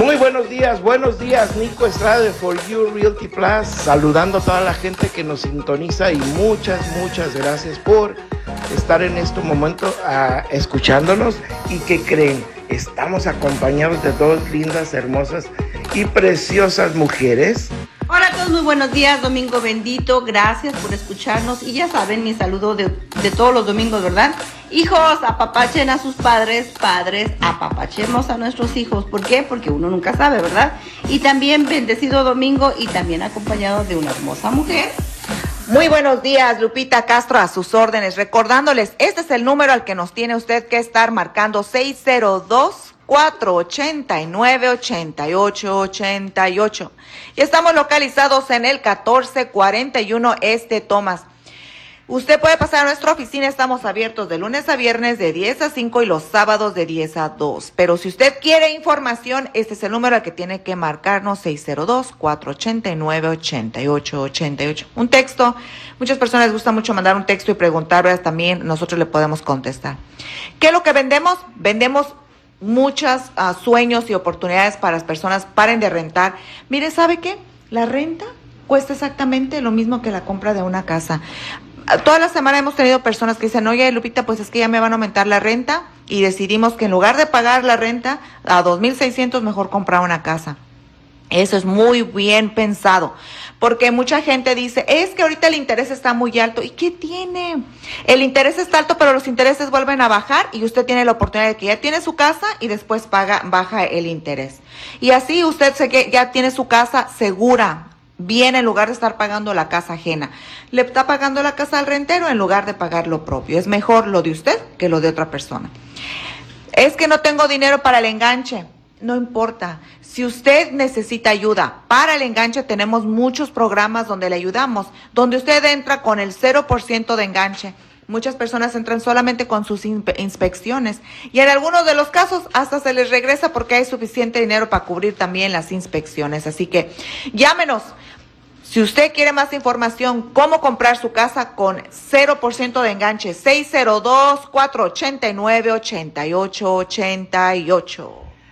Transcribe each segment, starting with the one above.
Muy buenos días, Nico Estrada de For You Realty Plus, saludando a toda la gente que nos sintoniza y muchas gracias por estar en este momento escuchándonos. Y que creen, estamos acompañados de dos lindas, hermosas y preciosas mujeres. Hola a todos, muy buenos días, domingo bendito, gracias por escucharnos. Y ya saben, mi saludo de todos los domingos, ¿verdad? Hijos, apapachen a sus padres, padres, apapachemos a nuestros hijos. ¿Por qué? Porque uno nunca sabe, ¿verdad? Y también bendecido domingo y también acompañado de una hermosa mujer. Muy buenos días, Lupita Castro, a sus órdenes. Recordándoles, este es el número al que nos tiene usted que estar marcando, 602-489-8888. Y estamos localizados en el 1441 Thomas. Usted puede pasar a nuestra oficina, estamos abiertos de lunes a viernes de 10 a 5 y los sábados de 10 a 2. Pero si usted quiere información, este es el número al que tiene que marcarnos, 602-489-8888. Un texto, muchas personas les gusta mucho mandar un texto y preguntar, ¿verdad? También nosotros le podemos contestar. ¿Qué es lo que vendemos? Vendemos muchos sueños y oportunidades para las personas. Paren de rentar. Mire, ¿sabe qué? La renta cuesta exactamente lo mismo que la compra de una casa. Toda la semana hemos tenido personas que dicen, oye, Lupita, pues es que ya me van a aumentar la renta y decidimos que en lugar de pagar la renta a 2,600 mejor comprar una casa. Eso es muy bien pensado, porque mucha gente dice, es que ahorita el interés está muy alto. ¿Y qué tiene? El interés está alto, pero los intereses vuelven a bajar y usted tiene la oportunidad de que ya tiene su casa y después baja el interés. Y así usted ya tiene su casa segura, bien, en lugar de estar pagando la casa ajena. Le está pagando la casa al rentero en lugar de pagar lo propio. Es mejor lo de usted que lo de otra persona. Es que no tengo dinero para el enganche. No importa. Si usted necesita ayuda para el enganche, tenemos muchos programas donde le ayudamos, donde usted entra con el 0% de enganche. Muchas personas entran solamente con sus inspecciones y en algunos de los casos hasta se les regresa porque hay suficiente dinero para cubrir también las inspecciones. Así que llámenos. Si usted quiere más información, cómo comprar su casa con 0% de enganche, 602-489-8888.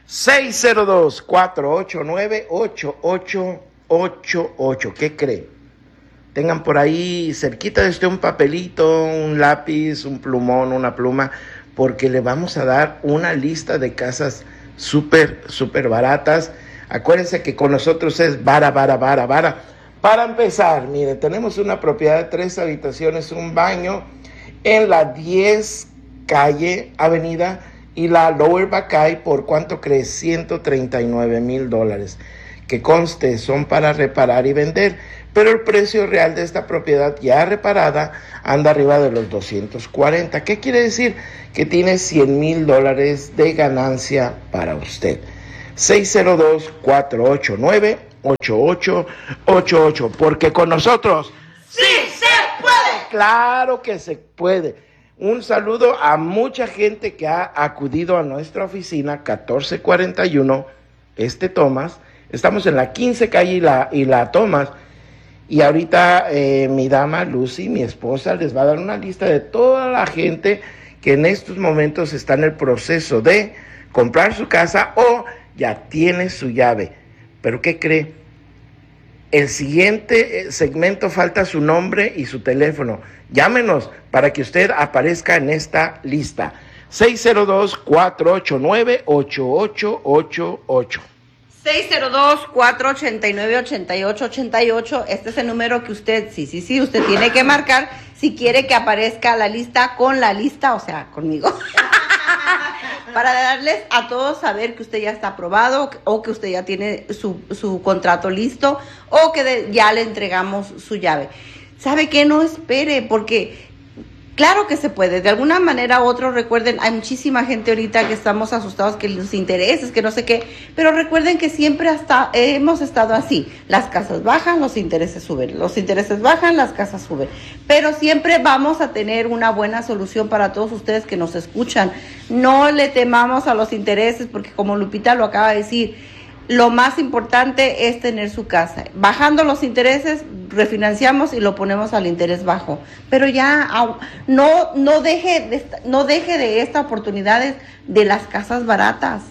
602-489-8888. ¿Qué cree? Tengan por ahí cerquita de usted un papelito, un lápiz, un plumón, una pluma, porque le vamos a dar una lista de casas súper baratas. Acuérdense que con nosotros es vara. Para empezar, mire, tenemos una propiedad de 3 habitaciones, un baño en la 10 calle, avenida, y la Lower Buckeye, ¿por cuánto cree? $139,000. Que conste, son para reparar y vender, pero el precio real de esta propiedad ya reparada anda arriba de los 240. ¿Qué quiere decir? Que tiene $100,000 de ganancia para usted. 602-489-8888, porque con nosotros ¡sí se puede! Claro que se puede. Un saludo a mucha gente que ha acudido a nuestra oficina 1441 Thomas. Estamos en la 15 calle y la Thomas. Y ahorita mi dama Lucy, mi esposa, les va a dar una lista de toda la gente que en estos momentos está en el proceso de comprar su casa o ya tiene su llave. ¿Pero qué cree? El siguiente segmento falta su nombre y su teléfono. Llámenos para que usted aparezca en esta lista. 602-489-8888. 602-489-8888. Este es el número que usted, sí, usted tiene que marcar si quiere que aparezca la lista con la lista, o sea, conmigo. Para darles a todos saber que usted ya está aprobado o que usted ya tiene su contrato listo o que ya le entregamos su llave. ¿Sabe qué? No espere, porque claro que se puede. De alguna manera u otra, recuerden, hay muchísima gente ahorita que estamos asustados que los intereses, que no sé qué, pero recuerden que siempre hemos estado así. Las casas bajan, los intereses suben. Los intereses bajan, las casas suben. Pero siempre vamos a tener una buena solución para todos ustedes que nos escuchan. No le temamos a los intereses, porque como Lupita lo acaba de decir, lo más importante es tener su casa. Bajando los intereses, refinanciamos y lo ponemos al interés bajo. Pero ya no deje de esta oportunidad de las casas baratas.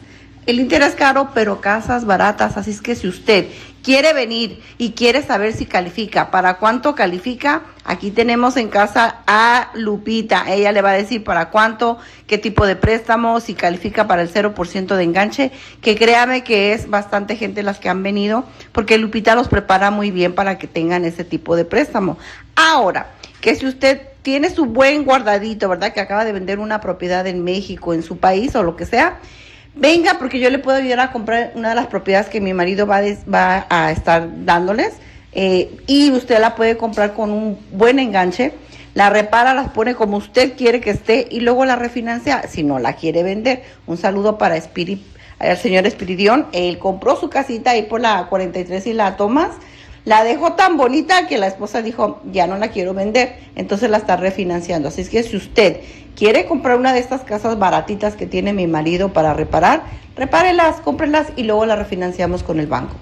El Inter es caro, pero casas baratas. Así es que si usted quiere venir y quiere saber si califica, para cuánto califica, aquí tenemos en casa a Lupita. Ella le va a decir para cuánto, qué tipo de préstamo, si califica para el 0% de enganche, que créame que es bastante gente las que han venido, porque Lupita los prepara muy bien para que tengan ese tipo de préstamo. Ahora, que si usted tiene su buen guardadito, ¿verdad? Que acaba de vender una propiedad en México, en su país o lo que sea, venga, porque yo le puedo ayudar a comprar una de las propiedades que mi marido va a estar dándoles, y usted la puede comprar con un buen enganche, la repara, las pone como usted quiere que esté y luego la refinancia si no la quiere vender. Un saludo para al señor Espiridión. Él compró su casita ahí por la 43 y la Tomás. La dejó tan bonita que la esposa dijo, ya no la quiero vender, entonces la está refinanciando. Así es que si usted quiere comprar una de estas casas baratitas que tiene mi marido para reparar, repárelas, cómprelas y luego la refinanciamos con el banco.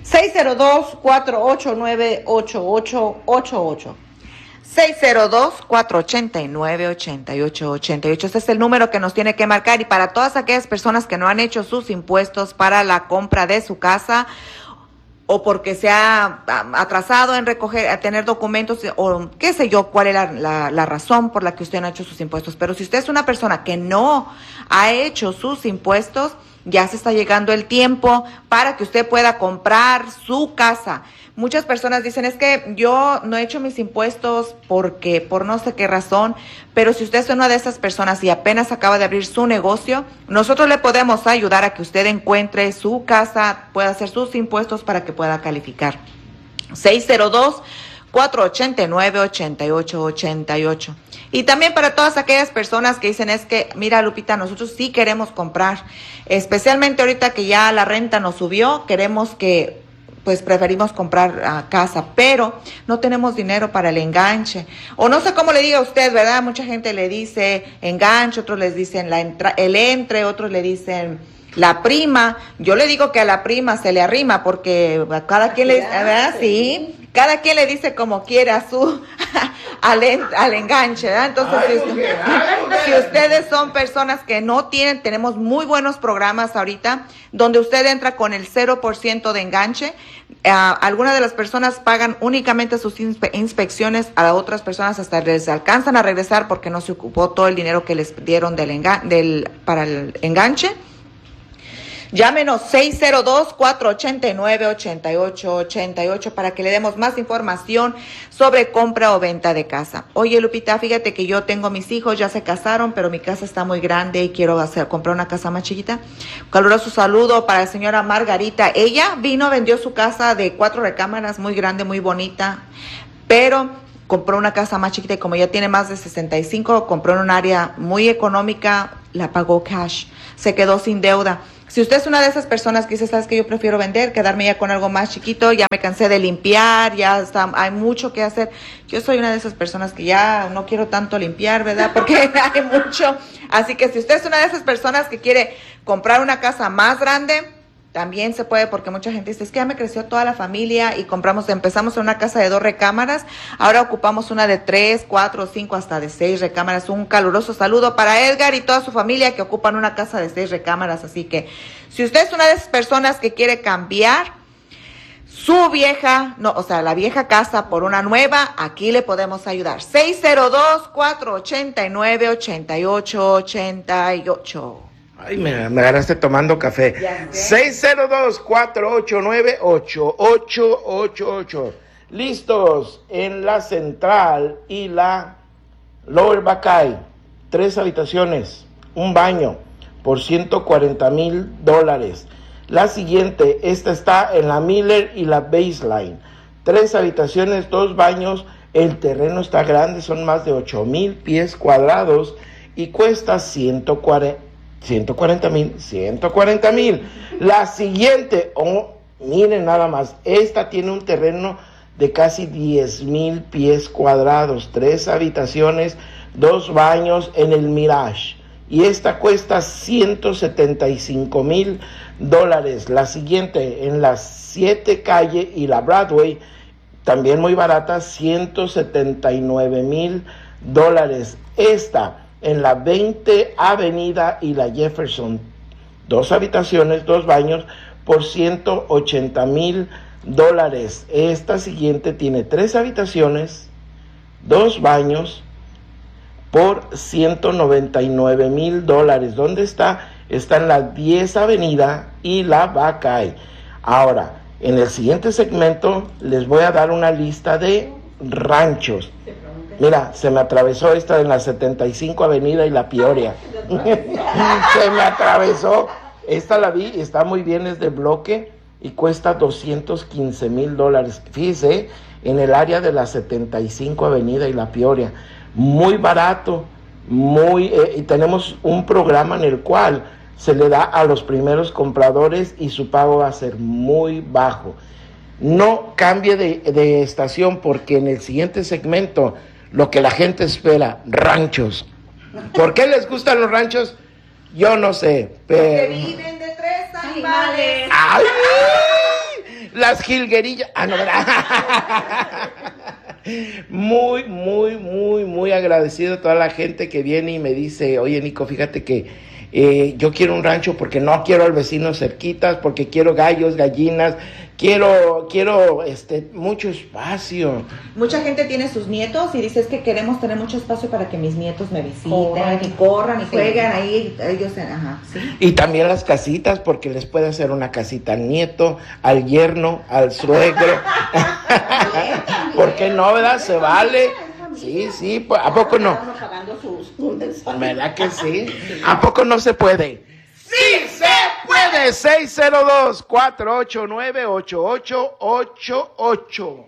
602-489-8888. 602-489-8888. Este es el número que nos tiene que marcar. Y para todas aquellas personas que no han hecho sus impuestos para la compra de su casa, o porque se ha atrasado en a tener documentos, o qué sé yo, cuál es la razón por la que usted no ha hecho sus impuestos. Pero si usted es una persona que no ha hecho sus impuestos, ya se está llegando el tiempo para que usted pueda comprar su casa. Muchas personas dicen, es que yo no he hecho mis impuestos porque por no sé qué razón, pero si usted es una de esas personas y apenas acaba de abrir su negocio, nosotros le podemos ayudar a que usted encuentre su casa, pueda hacer sus impuestos para que pueda calificar. 602-489-8888. Y también para todas aquellas personas que dicen, es que, mira, Lupita, nosotros sí queremos comprar, especialmente ahorita que ya la renta nos subió, preferimos comprar casa, pero no tenemos dinero para el enganche. O no sé cómo le diga a usted, ¿verdad? Mucha gente le dice enganche, otros les dicen el entre, otros le dicen la prima. Yo le digo que a la prima se le arrima porque a cada quien ¿verdad? Sí. Cada quien le dice como quiere a su al enganche, ¿verdad? Entonces, si ustedes son personas que no tenemos muy buenos programas ahorita, donde usted entra con el 0% de enganche. Algunas de las personas pagan únicamente sus inspecciones, a otras personas hasta les alcanzan a regresar porque no se ocupó todo el dinero que les dieron para el enganche. Llámenos 602-489-8888 para que le demos más información sobre compra o venta de casa. Oye, Lupita, fíjate que yo tengo mis hijos, ya se casaron, pero mi casa está muy grande y quiero comprar una casa más chiquita. Un caluroso saludo para la señora Margarita. Ella vendió su casa de 4 recámaras, muy grande, muy bonita, pero compró una casa más chiquita y como ya tiene más de 65, compró en un área muy económica, la pagó cash, se quedó sin deuda. Si usted es una de esas personas que dice, sabes que yo prefiero vender, quedarme ya con algo más chiquito, ya me cansé de limpiar, hay mucho que hacer. Yo soy una de esas personas que ya no quiero tanto limpiar, ¿verdad? Porque hay mucho. Así que si usted es una de esas personas que quiere comprar una casa más grande, también se puede, porque mucha gente dice, es que ya me creció toda la familia y empezamos en una casa de 2 recámaras, ahora ocupamos una de 3, 4, 5, hasta de 6 recámaras. Un caluroso saludo para Edgar y toda su familia que ocupan una casa de 6 recámaras. Así que, si usted es una de esas personas que quiere cambiar la vieja casa por una nueva, aquí le podemos ayudar. 602-489-8888. Ay, me agarraste tomando café. 602-489-8888. Listos en la Central y la Lower Buckeye. 3 habitaciones, un baño por $140,000. La siguiente, esta está en la Miller y la Baseline. 3 habitaciones, 2 baños. El terreno está grande, son más de 8,000 pies cuadrados y cuesta 140,000. La siguiente, miren nada más, esta tiene un terreno de casi 10,000 pies cuadrados, 3 habitaciones, 2 baños en el Mirage. Y esta cuesta $175,000. La siguiente, en la 7 calle y la Broadway, también muy barata, $179,000. Esta, en la 20 Avenida y la Jefferson, 2 habitaciones, 2 baños, por $180,000. Esta siguiente tiene 3 habitaciones, 2 baños, por $199,000. ¿Dónde está? Está en la 10 Avenida y la Bacay. Ahora, en el siguiente segmento les voy a dar una lista de ranchos. Mira, se me atravesó esta en la 75 Avenida y la Peoria. Se me atravesó. Esta la vi, está muy bien, es de bloque y cuesta $215,000. Fíjese, en el área de la 75 Avenida y la Peoria. Muy barato, y tenemos un programa en el cual se le da a los primeros compradores y su pago va a ser muy bajo. No cambie de estación, porque en el siguiente segmento lo que la gente espera, ranchos. ¿Por qué les gustan los ranchos? Yo no sé, pero... Porque viven de 3 animales. ¡Ay! Las jilguerillas. Ah, no, ¿verdad? Muy agradecido a toda la gente que viene y me dice, oye, Nico, fíjate que yo quiero un rancho porque no quiero al vecino cerquitas, porque quiero gallos, gallinas, quiero mucho espacio. Mucha gente tiene sus nietos y dice, es que queremos tener mucho espacio para que mis nietos me visiten, corran y jueguen ahí, ellos, ¿sí? Y también las casitas, porque les puede hacer una casita al nieto, al yerno, al suegro. ¿Por qué no, verdad? Se vale. Sí, pues, ¿a poco no? ¿Verdad que sí? ¿A poco no se puede? ¡Sí se puede! 602-489-8888.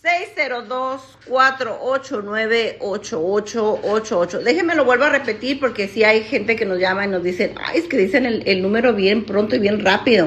602-489-8888. Déjenme lo vuelvo a repetir, porque si hay gente que nos llama y nos dicen, ay, es que dicen el número bien pronto y bien rápido.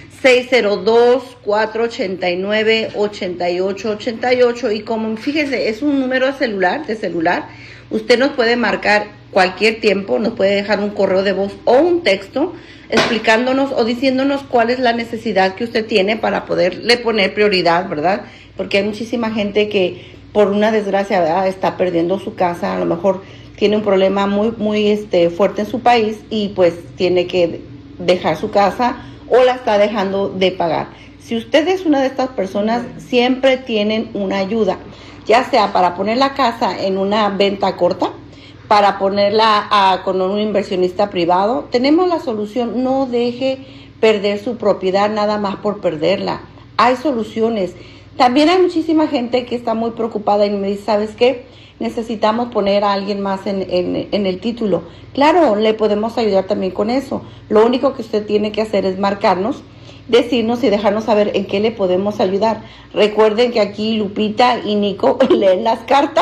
602-489-8888. Y como fíjese, es un número de celular, usted nos puede marcar cualquier tiempo, nos puede dejar un correo de voz o un texto explicándonos o diciéndonos cuál es la necesidad que usted tiene para poderle poner prioridad, ¿verdad? Porque hay muchísima gente que por una desgracia, ¿verdad?, está perdiendo su casa, a lo mejor tiene un problema muy fuerte en su país y pues tiene que dejar su casa o la está dejando de pagar. Si usted es una de estas personas, siempre tienen una ayuda, ya sea para poner la casa en una venta corta, para ponerla con un inversionista privado. Tenemos la solución. No deje perder su propiedad nada más por perderla. Hay soluciones. También hay muchísima gente que está muy preocupada y me dice, ¿sabes qué? Necesitamos poner a alguien más en el título. Claro, le podemos ayudar también con eso. Lo único que usted tiene que hacer es marcarnos, decirnos y dejarnos saber en qué le podemos ayudar. Recuerden que aquí Lupita y Nico leen las cartas.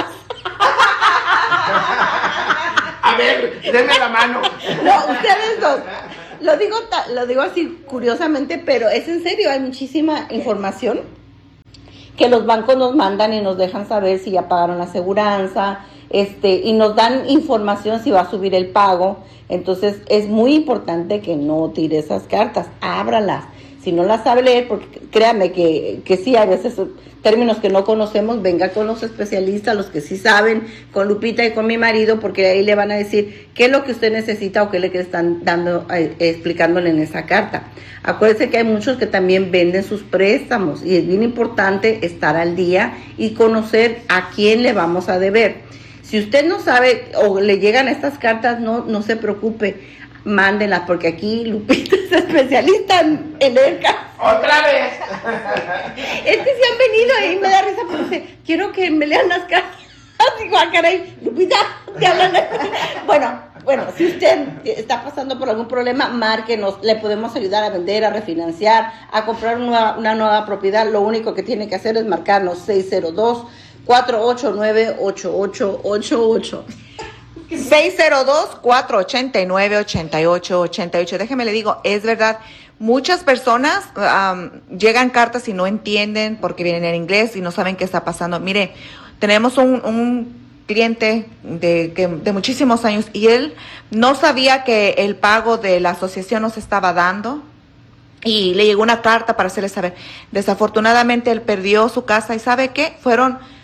A ver, denme la mano. No, ustedes dos. Lo digo así curiosamente, pero es en serio. Hay muchísima información que los bancos nos mandan y nos dejan saber si ya pagaron la aseguranza, y nos dan información si va a subir el pago. Entonces es muy importante que no tire esas cartas, ábralas. Si no las sabe leer, porque créame que sí, hay veces términos que no conocemos, venga con los especialistas, los que sí saben, con Lupita y con mi marido, porque ahí le van a decir qué es lo que usted necesita o qué es lo que están explicándole en esa carta. Acuérdense que hay muchos que también venden sus préstamos y es bien importante estar al día y conocer a quién le vamos a deber. Si usted no sabe o le llegan estas cartas, no se preocupe. Mándenlas, porque aquí Lupita es especialista en leer cartas. ¡Otra vez! Es que se han venido y me da risa porque dice, quiero que me lean las cartas. Digo, caray, Lupita, te hablan. Bueno, si usted está pasando por algún problema, márquenos, le podemos ayudar a vender, a refinanciar, a comprar una nueva propiedad. Lo único que tiene que hacer es marcarnos 602-489-8888. 602-489-8888. Déjeme le digo, es verdad, muchas personas llegan cartas y no entienden porque vienen en inglés y no saben qué está pasando. Mire, tenemos un cliente de muchísimos años y él no sabía que el pago de la asociación no se estaba dando y le llegó una carta para hacerle saber. Desafortunadamente él perdió su casa y ¿sabe qué? Fueron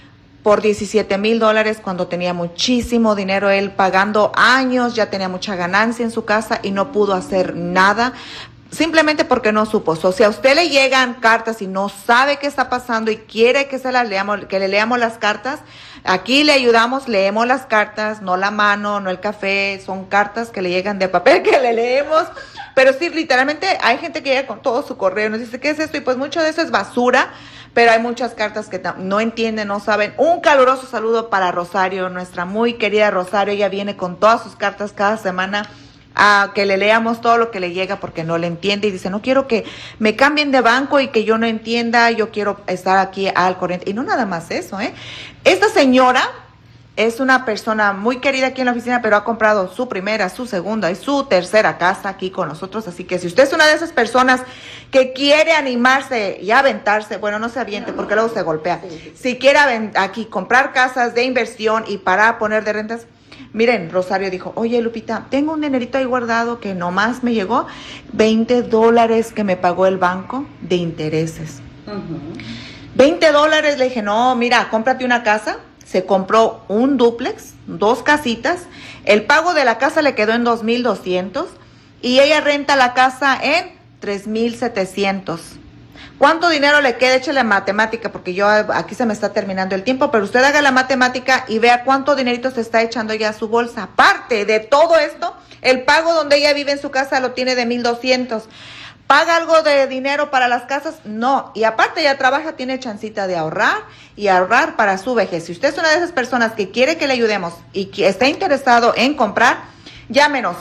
por $17,000 cuando tenía muchísimo dinero, él pagando años, ya tenía mucha ganancia en su casa y no pudo hacer nada. Simplemente porque no supo. O sea, si a usted le llegan cartas y no sabe qué está pasando y quiere que se las leamos, que le leamos las cartas, aquí le ayudamos, leemos las cartas, no la mano, no el café, son cartas que le llegan de papel que le leemos. Pero sí, literalmente hay gente que llega con todo su correo y nos dice, ¿qué es esto? Y pues mucho de eso es basura, pero hay muchas cartas que no entienden, no saben. Un caluroso saludo para Rosario, nuestra muy querida Rosario. Ella viene con todas sus cartas cada semana a que le leamos todo lo que le llega porque no le entiende y dice, no quiero que me cambien de banco y que yo no entienda, yo quiero estar aquí al corriente. Y no nada más eso, Esta señora es una persona muy querida aquí en la oficina, pero ha comprado su primera, su segunda y su tercera casa aquí con nosotros. Así que si usted es una de esas personas que quiere animarse y aventarse, bueno, no se aviente porque luego se golpea. Si quiere aquí comprar casas de inversión y para poner de rentas, miren, Rosario dijo, oye Lupita, tengo un dinerito ahí guardado que nomás me llegó $20 que me pagó el banco de intereses. $20, le dije, no, mira, cómprate una casa. Se compró un dúplex, 2 casitas, el pago de la casa le quedó en $2,200 y ella renta la casa en $3,700. ¿Cuánto dinero le queda? Échale matemática, porque yo aquí se me está terminando el tiempo, pero usted haga la matemática y vea cuánto dinerito se está echando ella a su bolsa. Aparte de todo esto, el pago donde ella vive en su casa lo tiene de $1,200. ¿Paga algo de dinero para las casas? No. Y aparte ella trabaja, tiene chancita de ahorrar y ahorrar para su vejez. Si usted es una de esas personas que quiere que le ayudemos y que está interesado en comprar, llámenos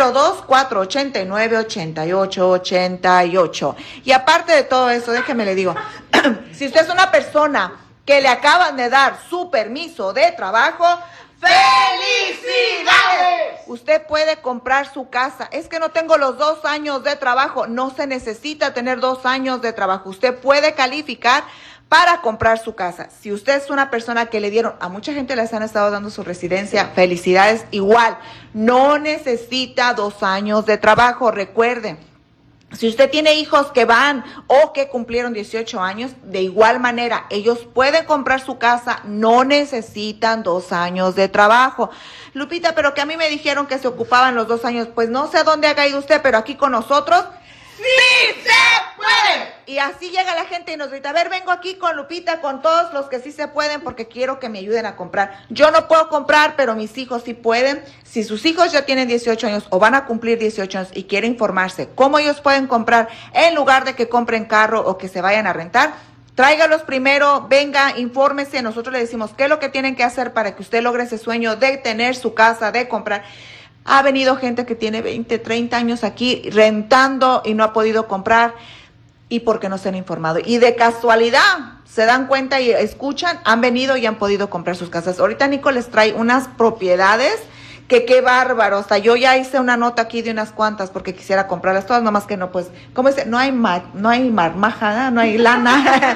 602-489-8888. Y aparte de todo eso, déjeme le digo, si usted es una persona que le acaban de dar su permiso de trabajo, ¡felicidades! Usted puede comprar su casa. Es que no tengo los 2 años de trabajo. No se necesita tener 2 años de trabajo. Usted puede calificar para comprar su casa. Si usted es una persona que le dieron, a mucha gente les han estado dando su residencia, felicidades. Igual, no necesita 2 años de trabajo. Recuerden, si usted tiene hijos que van o que cumplieron 18 años, de igual manera, ellos pueden comprar su casa, no necesitan 2 años de trabajo. Lupita, pero que a mí me dijeron que se ocupaban los 2 años. Pues no sé a dónde ha caído usted, pero aquí con nosotros, ¡sí se puede! Y así llega la gente y nos grita, a ver, vengo aquí con Lupita, con todos los que sí se pueden, porque quiero que me ayuden a comprar. Yo no puedo comprar, pero mis hijos sí pueden. Si sus hijos ya tienen 18 años o van a cumplir 18 años y quieren informarse cómo ellos pueden comprar en lugar de que compren carro o que se vayan a rentar, tráigalos primero, venga, infórmese. Nosotros le decimos qué es lo que tienen que hacer para que usted logre ese sueño de tener su casa, de comprar. Ha venido gente que tiene 20, 30 años aquí rentando y no ha podido comprar. Y porque no se han informado. Y de casualidad se dan cuenta y escuchan, han venido y han podido comprar sus casas. Ahorita Nico les trae unas propiedades que qué bárbaro. O sea, yo ya hice una nota aquí de unas cuantas porque quisiera comprarlas todas, nomás que no, pues, ¿cómo dice? No hay marmaja, no hay lana.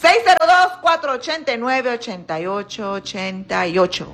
602-489-8888.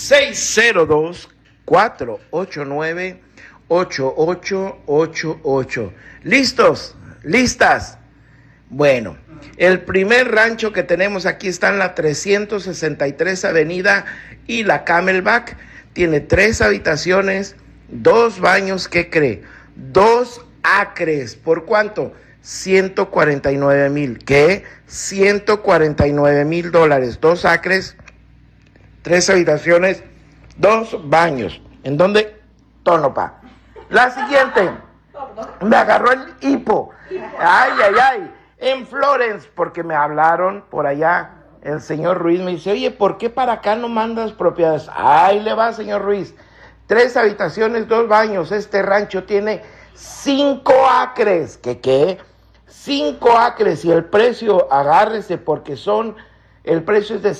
602-489-8888. ¿Listos? ¿Listas? Bueno, el primer rancho que tenemos aquí está en la 363 Avenida y la Camelback. Tiene 3 habitaciones, 2 baños. ¿Qué cree? 2 acres. ¿Por cuánto? $149,000. ¿Qué? $149,000. 2 acres, 3 habitaciones, 2 baños. ¿En dónde? Tonopah. La siguiente. Me agarró el hipo. Ay, ay, ay. En Florence, porque me hablaron por allá. El señor Ruiz me dice, oye, ¿por qué para acá no mandas propiedades? Ahí le va, señor Ruiz. 3 habitaciones, 2 baños. Este rancho tiene 5 acres. ¿Qué? 5 acres. Y el precio, agárrese, porque el precio es de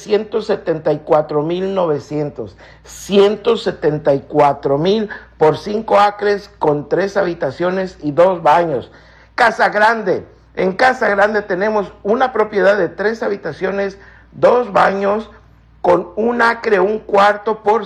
$174,900. $174,000 por 5 acres con 3 habitaciones y 2 baños. Casa Grande. En Casa Grande tenemos una propiedad de 3 habitaciones, 2 baños, con 1 acre, 1 cuarto por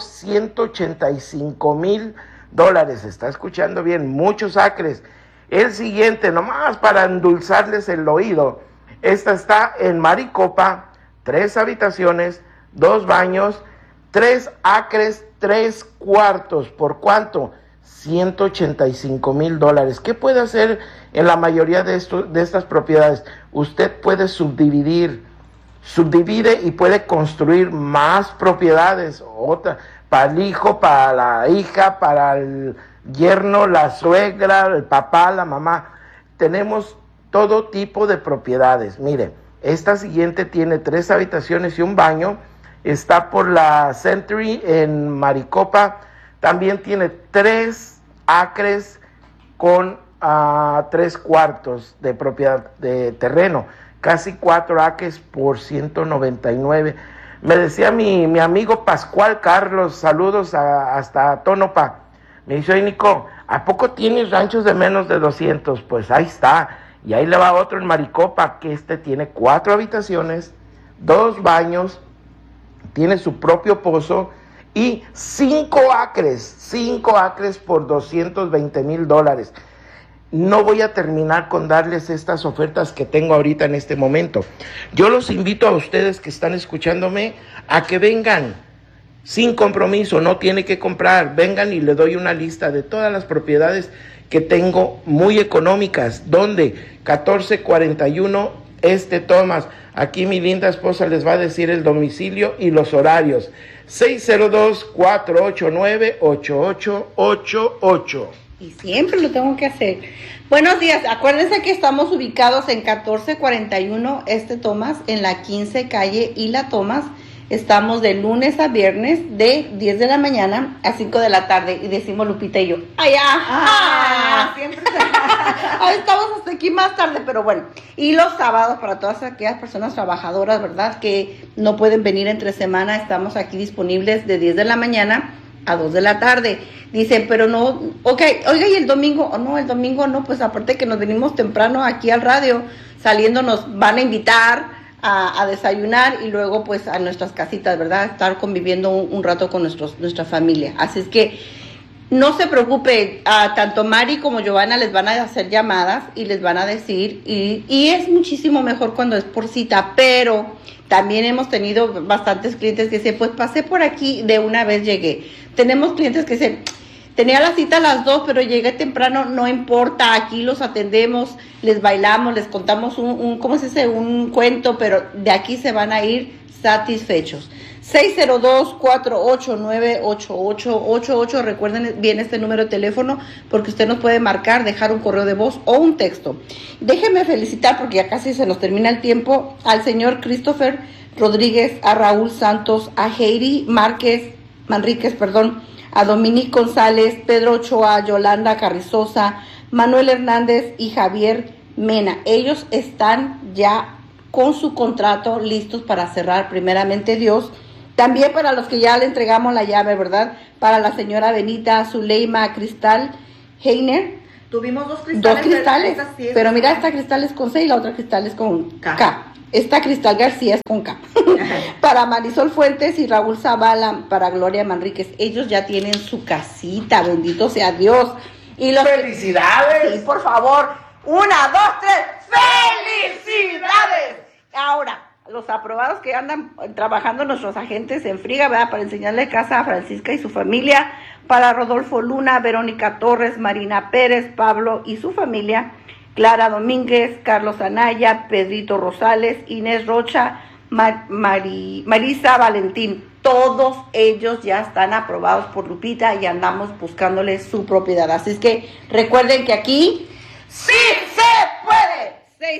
$185,000. Está escuchando bien, muchos acres. El siguiente, nomás para endulzarles el oído. Esta está en Maricopa, 3 habitaciones, 2 baños, 3 acres, 3 cuartos. ¿Por cuánto? $185,000. ¿Qué puede hacer en la mayoría de estas propiedades? Usted puede subdivide y puede construir más propiedades, otra, para el hijo, para la hija, para el yerno, la suegra, el papá, la mamá. Tenemos todo tipo de propiedades. Mire, esta siguiente tiene 3 habitaciones y un baño. Está por la Century en Maricopa. También tiene 3 acres con 3 cuartos de propiedad de terreno. Casi 4 acres por 199. Me decía mi amigo Pascual Carlos, saludos hasta Tónopa. Me dice, oye Nico, ¿a poco tienes ranchos de menos de 200? Pues ahí está. Y ahí le va otro en Maricopa, que tiene 4 habitaciones, 2 baños, tiene su propio pozo y 5 acres por $220,000. No voy a terminar con darles estas ofertas que tengo ahorita en este momento. Yo los invito a ustedes que están escuchándome a que vengan sin compromiso, no tiene que comprar. Vengan y le doy una lista de todas las propiedades que tengo muy económicas. ¿Dónde? 1441 Thomas. Aquí mi linda esposa les va a decir el domicilio y los horarios. 602-489-8888. Y siempre lo tengo que hacer. Buenos días, acuérdense que estamos ubicados en 1441 Thomas, en la 15 calle y la Thomas. Estamos de lunes a viernes de 10 de la mañana a 5 de la tarde. Y decimos Lupita y yo, siempre estamos hasta aquí más tarde, pero bueno. Y los sábados para todas aquellas personas trabajadoras, ¿verdad? Que no pueden venir entre semana, estamos aquí disponibles de 10 de la mañana a 2 de la tarde. Dicen, pero no, oiga, ¿y el domingo? No, el domingo no, pues aparte que nos venimos temprano aquí al radio, saliendo nos van a invitar a desayunar y luego pues a nuestras casitas, ¿verdad? Estar conviviendo un rato con nuestra familia. Así es que no se preocupe, tanto Mari como Giovanna les van a hacer llamadas y les van a decir, y es muchísimo mejor cuando es por cita, pero también hemos tenido bastantes clientes que dicen, pues pasé por aquí, de una vez llegué. Tenemos clientes que dicen, tenía la cita a las 2, pero llegué temprano, no importa, aquí los atendemos, les bailamos, les contamos un cuento, pero de aquí se van a ir satisfechos. 602-489-8888. Recuerden bien este número de teléfono porque usted nos puede marcar, dejar un correo de voz o un texto. Déjenme felicitar porque ya casi se nos termina el tiempo al señor Christopher Rodríguez, a Raúl Santos, a Heidi Manríquez, a Dominique González, Pedro Ochoa, Yolanda Carrizosa, Manuel Hernández y Javier Mena. Ellos están ya con su contrato listos para cerrar, primeramente Dios. También para los que ya le entregamos la llave, ¿verdad? Para la señora Benita, Zuleima, Cristal, Heiner. Tuvimos 2 cristales. 2 cristales, pero mira, esta cristal es con C y la otra cristal es con K. Esta Cristal García es con K. Para Marisol Fuentes y Raúl Zavala, para Gloria Manríquez. Ellos ya tienen su casita, bendito sea Dios. Y los ¡felicidades! Sí, por favor. 1, 2, 3. ¡Felicidades! Ahora, los aprobados que andan trabajando nuestros agentes en Friga, ¿verdad? Para enseñarle casa a Francisca y su familia. Para Rodolfo Luna, Verónica Torres, Marina Pérez, Pablo y su familia. Clara Domínguez, Carlos Anaya, Pedrito Rosales, Inés Rocha, Marisa Valentín. Todos ellos ya están aprobados por Lupita y andamos buscándoles su propiedad. Así es que recuerden que aquí ¡sí se puede!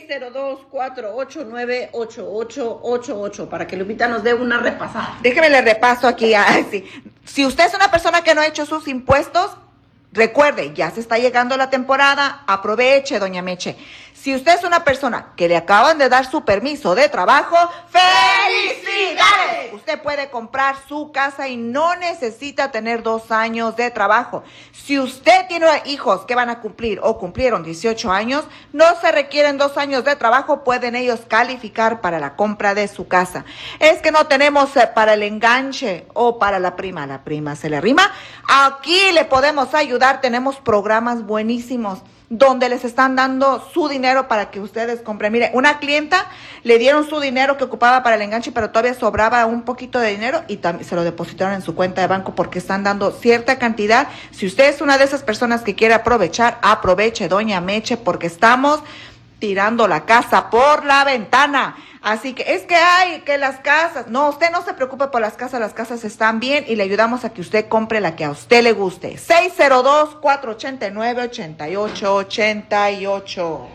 602-489-8888 para que Lupita nos dé una repasada. Déjeme le repaso aquí. Sí. Si usted es una persona que no ha hecho sus impuestos, recuerde, ya se está llegando la temporada, aproveche, doña Meche. Si usted es una persona que le acaban de dar su permiso de trabajo, ¡felicidades! Usted puede comprar su casa y no necesita tener 2 años de trabajo. Si usted tiene hijos que van a cumplir o cumplieron 18 años, no se requieren 2 años de trabajo, pueden ellos calificar para la compra de su casa. Es que no tenemos para el enganche o para la prima se le arrima. Aquí le podemos ayudar mandar, tenemos programas buenísimos donde les están dando su dinero para que ustedes compren. Mire, una clienta le dieron su dinero que ocupaba para el enganche, pero todavía sobraba un poquito de dinero y se lo depositaron en su cuenta de banco porque están dando cierta cantidad. Si usted es una de esas personas que quiere aprovechar, aproveche, doña Meche, porque estamos tirando la casa por la ventana. Así que es que hay que las casas, no, usted no se preocupe por las casas están bien y le ayudamos a que usted compre la que a usted le guste. 602-489-8888.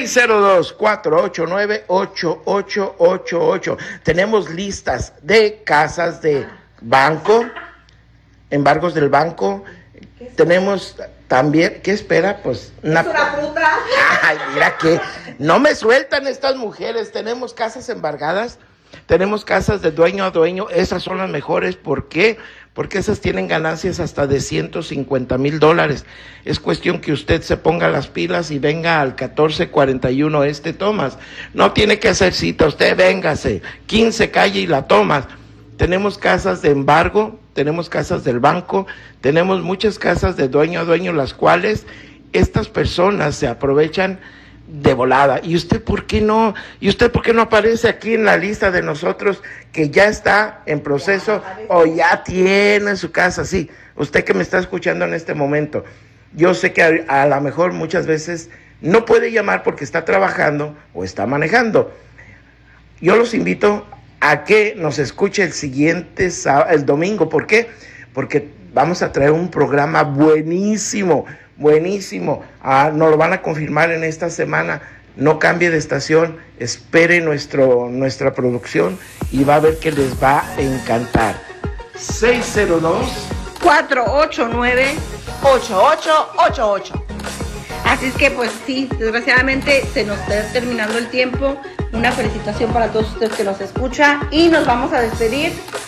602-489-8888. Tenemos listas de casas de banco, embargos del banco. Tenemos también, ¿qué espera? Pues ¿Es una fruta? Ay, mira que no me sueltan estas mujeres. Tenemos casas embargadas, tenemos casas de dueño a dueño. Esas son las mejores. ¿Por qué? Porque esas tienen ganancias hasta de $150,000. Es cuestión que usted se ponga las pilas y venga al 1441 Thomas. No tiene que hacer cita, usted véngase, 15 calle y la Thomas. Tenemos casas de embargo, tenemos casas del banco, tenemos muchas casas de dueño a dueño, las cuales estas personas se aprovechan de volada. ¿Y usted por qué no? ¿Y usted por qué no aparece aquí en la lista de nosotros que ya está en proceso o ya tiene su casa? Sí, usted que me está escuchando en este momento, yo sé que a lo mejor muchas veces no puede llamar porque está trabajando o está manejando. Yo los invito a que nos escuche el siguiente el domingo. ¿Por qué? Porque vamos a traer un programa buenísimo. Nos lo van a confirmar en esta semana. No cambie de estación, espere nuestra producción y va a ver que les va a encantar. 602-489-8888. Así es que pues sí, desgraciadamente se nos está terminando el tiempo. Una felicitación para todos ustedes que nos escuchan y nos vamos a despedir